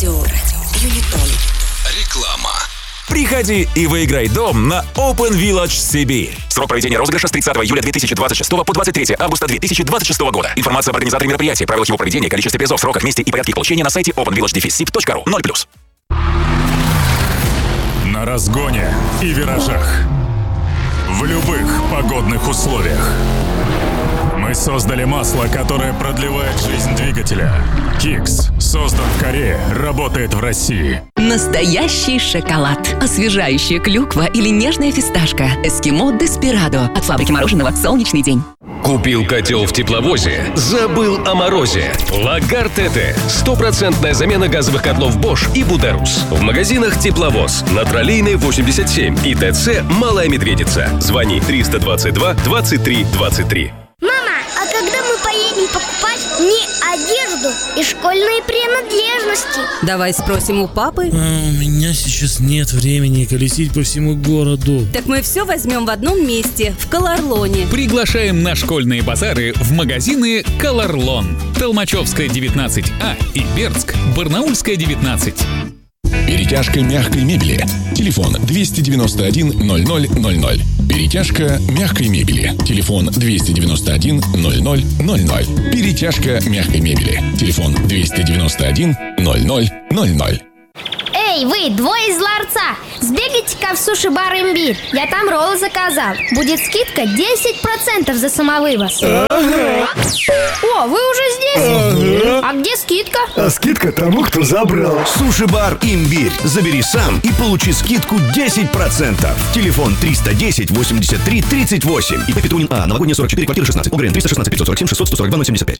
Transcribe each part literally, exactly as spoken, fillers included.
Радио Юнитон. Реклама. Приходи и выиграй дом на Open Village Сибирь. Срок проведения розыгрыша с тридцатого июля две тысячи двадцать шестого по двадцать третьего августа две тысячи двадцать шестого года. Информация об организаторе мероприятия, правилах его проведения, количестве призов, сроках, месте и порядке их получения на сайте open village dash sib точка ru. ноль плюс. На разгоне и виражах. В любых погодных условиях. Мы создали масло, которое продлевает жизнь двигателя. Кикс создан в Корее, работает в России. Настоящий шоколад. Освежающая клюква или нежная фисташка. Эскимо Деспирадо. От фабрики мороженого «Солнечный день». Купил котел в тепловозе, забыл о морозе. Лагар ТТ. Стопроцентная замена газовых котлов Bosch и Бутерус. В магазинах Тепловоз. На Троллейной восемьдесят семь и ТЦ Малая Медведица. Звони триста двадцать два двадцать три двадцать три. Мама, а когда мы поедем покупать не одежду и школьные принадлежности? Давай спросим у папы. А, у меня сейчас нет времени колесить по всему городу. Так мы все возьмем в одном месте, в Колорлоне. Приглашаем на школьные базары в магазины Колорлон. Толмачевская, девятнадцать А и Бердск, Барнаульская, девятнадцать. Перетяжка мягкой мебели. Телефон двести девяносто один ноль ноль ноль ноль. Перетяжка мягкой мебели. Телефон двести девяносто один ноль ноль ноль ноль. Перетяжка мягкой мебели. Телефон двести девяносто один ноль ноль ноль ноль. Эй, вы, двое из ларца, сбегайте-ка в суши-бар «Имбирь». Я там роллы заказал. Будет скидка десять процентов за самовывоз. Ага. О, вы уже здесь? Ага. А где скидка? А скидка тому, кто забрал. Суши-бар «Имбирь». Забери сам и получи скидку десять процентов. Телефон триста десять восемьдесят три тридцать восемь. И Петунин А. Новогодняя сорок четыре, квартира шестнадцать. Угрен триста шестнадцать пятьсот сорок семь шестьсот сто сорок два ноль семьдесят пять.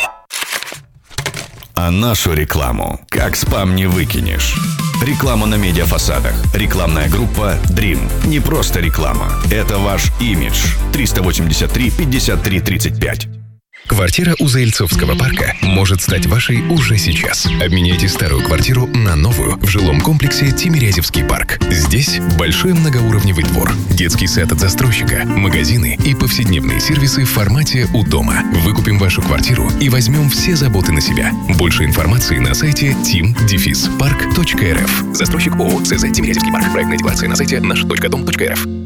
А нашу рекламу как спам не выкинешь. Реклама на медиафасадах. Рекламная группа Dream. Не просто реклама. Это ваш имидж. триста восемьдесят три пятьдесят три тридцать пять. Квартира у Заильцовского парка может стать вашей уже сейчас. Обменяйте старую квартиру на новую в жилом комплексе Тимирязевский парк. Здесь большой многоуровневый двор, детский сад от застройщика, магазины и повседневные сервисы в формате «У дома». Выкупим вашу квартиру и возьмем все заботы на себя. Больше информации на сайте тим парк точка эр эф. Застройщик ООО ЦЗ Тимирязевский парк. Проектная декларация на сайте наш точка дом точка эр эф.